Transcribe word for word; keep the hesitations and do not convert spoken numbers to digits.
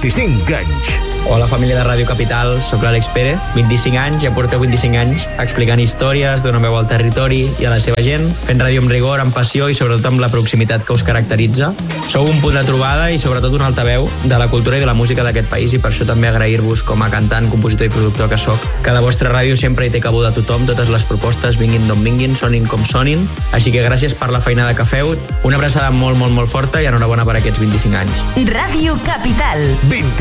vint-i-cinc anys. Hola, família de Ràdio Capital, sóc l'Àlex Pérez, vint-i-cinc anys, ja porteu vint-i-cinc anys explicant històries, donant veu al territori i a la seva gent, fent ràdio amb rigor, amb passió i sobretot amb la proximitat que us caracteritza. Sou un punt de trobada i sobretot un altaveu de la cultura i de la música d'aquest país i per això també agrair-vos com a cantant, compositor i productor que sóc. Cada vostra ràdio sempre hi té cabuda a tothom, totes les propostes vinguin d'on vinguin, sonin com sonin, així que gràcies per la feinada que feu, una abraçada molt, molt, molt forta i enhorabona per aquests vint-i-cinc anys. Ràdio Capital. vint